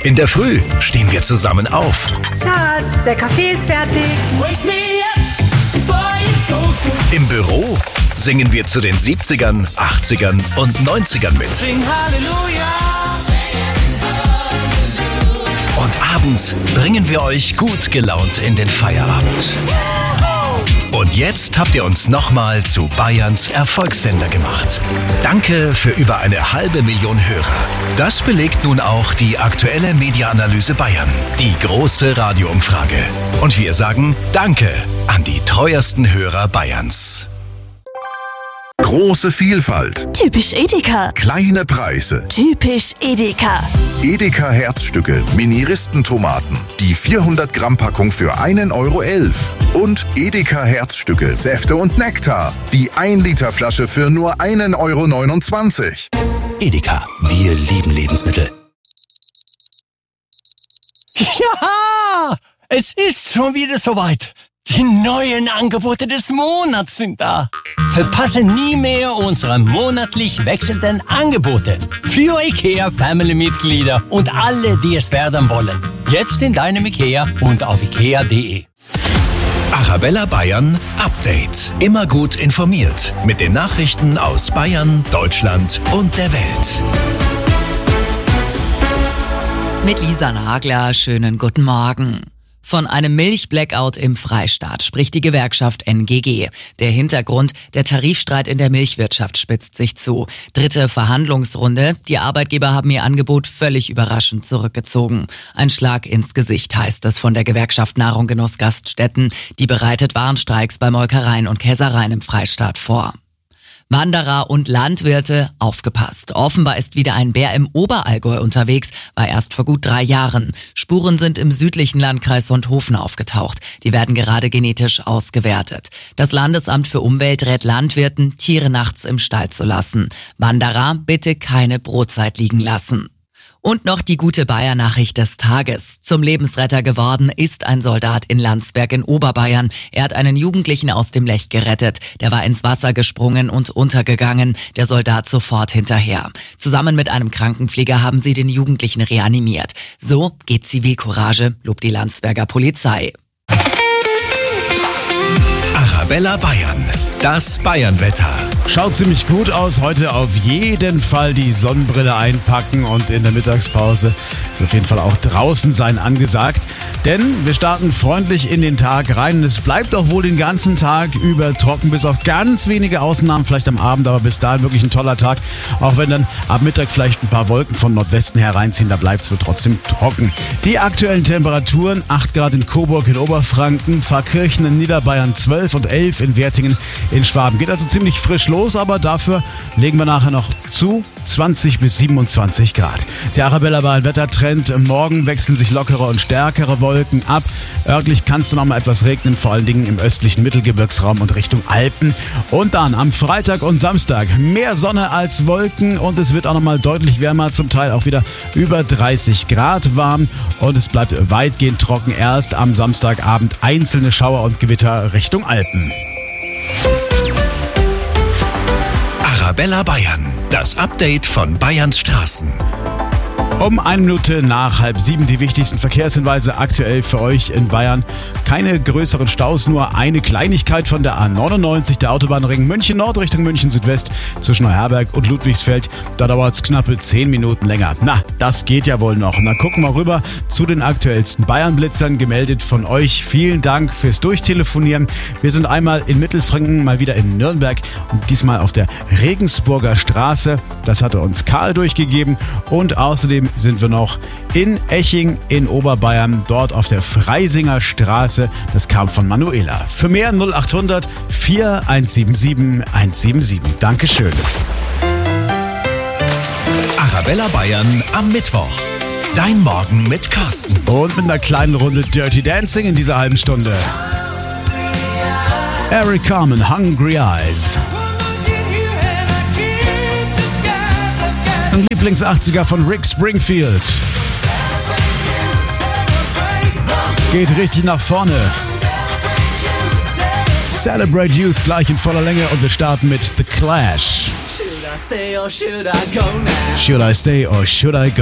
In der Früh stehen wir zusammen auf. Schatz, der Kaffee ist fertig. Wake me up before you go. Im Büro singen wir zu den 70ern, 80ern und 90ern mit. Sing Halleluja. Und abends bringen wir euch gut gelaunt in den Feierabend. Und jetzt habt ihr uns nochmal zu Bayerns Erfolgssender gemacht. Danke für über 1,5 Million Hörer. Das belegt nun auch die aktuelle Media-Analyse Bayern, die große Radioumfrage. Und wir sagen Danke an die treuesten Hörer Bayerns. Große Vielfalt, Typisch Edeka. kleine Preise. Typisch Edeka. Edeka Herzstücke, Mini-Ristentomaten. Die 400 Gramm Packung für 1,11 € Und Edeka Herzstücke, Säfte und Nektar. Die 1 Liter Flasche für nur 1,29 €. Edeka, wir lieben Lebensmittel. Ja, es ist schon wieder soweit. Die neuen Angebote des Monats sind da. Verpasse nie mehr unsere monatlich wechselnden Angebote für IKEA-Family-Mitglieder und alle, die es werden wollen. Jetzt in deinem IKEA und auf ikea.de. Arabella Bayern Update. Immer gut informiert mit den Nachrichten aus Bayern, Deutschland und der Welt. Mit Lisa Nagler, schönen guten Morgen. Von einem Milchblackout im Freistaat spricht die Gewerkschaft NGG. Der Hintergrund, der Tarifstreit in der Milchwirtschaft spitzt sich zu. 3. Verhandlungsrunde. Die Arbeitgeber haben ihr Angebot völlig überraschend zurückgezogen. Ein Schlag ins Gesicht heißt es von der Gewerkschaft Nahrung Genuss Gaststätten. Die bereitet Warnstreiks bei Molkereien und Käsereien im Freistaat vor. Wanderer und Landwirte, aufgepasst. Offenbar ist wieder ein Bär im Oberallgäu unterwegs, war erst vor gut 3 Jahren. Spuren sind im südlichen Landkreis Sonthofen aufgetaucht. Die werden gerade genetisch ausgewertet. Das Landesamt für Umwelt rät Landwirten, Tiere nachts im Stall zu lassen. Wanderer bitte keine Brotzeit liegen lassen. Und noch die gute Bayer-Nachricht des Tages. Zum Lebensretter geworden ist ein Soldat in Landsberg in Oberbayern. Er hat einen Jugendlichen aus dem Lech gerettet. Der war ins Wasser gesprungen und untergegangen. Der Soldat sofort hinterher. Zusammen mit einem Krankenpfleger haben sie den Jugendlichen reanimiert. So geht Zivilcourage, lobt die Landsberger Polizei. Arabella Bayern. Das Bayernwetter. Schaut ziemlich gut aus. Heute auf jeden Fall die Sonnenbrille einpacken und in der Mittagspause ist auf jeden Fall auch draußen sein angesagt. Denn wir starten freundlich in den Tag rein und es bleibt auch wohl den ganzen Tag über trocken, bis auf ganz wenige Ausnahmen, vielleicht am Abend, aber bis dahin wirklich ein toller Tag. Auch wenn dann ab Mittag vielleicht ein paar Wolken von Nordwesten hereinziehen, da bleibt es wohl trotzdem trocken. Die aktuellen Temperaturen: 8 Grad in Coburg in Oberfranken, Pfarrkirchen in Niederbayern 12 und 11 in Wertingen in Schwaben. Geht also ziemlich frisch los, aber dafür legen wir nachher noch zu 20 bis 27 Grad. Der Arabella Bayern Wettertrend: Morgen wechseln sich lockere und stärkere Wolken ab. Örtlich kann es noch mal etwas regnen, vor allen Dingen im östlichen Mittelgebirgsraum und Richtung Alpen. Und dann am Freitag und Samstag mehr Sonne als Wolken und es wird auch noch mal deutlich wärmer, zum Teil auch wieder über 30 Grad warm und es bleibt weitgehend trocken. Erst am Samstagabend einzelne Schauer und Gewitter Richtung Alpen. Arabella Bayern. Das Update von Bayerns Straßen. Um 1 Minute nach 6:30 die wichtigsten Verkehrshinweise aktuell für euch in Bayern. Keine größeren Staus, nur eine Kleinigkeit von der A99, der Autobahnring München Nord Richtung München Südwest zwischen Neuherberg und Ludwigsfeld. Da dauert es knappe 10 Minuten länger. Na, das geht ja wohl noch. Und dann gucken wir rüber zu den aktuellsten Bayern-Blitzern, gemeldet von euch. Vielen Dank fürs Durchtelefonieren. Wir sind einmal in Mittelfranken, mal wieder in Nürnberg und diesmal auf der Regensburger Straße. Das hatte uns Karl durchgegeben und außerdem sind wir noch in Eching in Oberbayern, dort auf der Freisinger Straße. Das kam von Manuela. Für mehr 0800 4177 177. Dankeschön. Arabella Bayern am Mittwoch. Dein Morgen mit Carsten. Und mit einer kleinen Runde Dirty Dancing in dieser halben Stunde. Eric Carmen, Hungry Eyes. Ein Lieblings-80er von Rick Springfield. Geht richtig nach vorne. Celebrate Youth gleich in voller Länge und wir starten mit The Clash. Should I stay or should I go?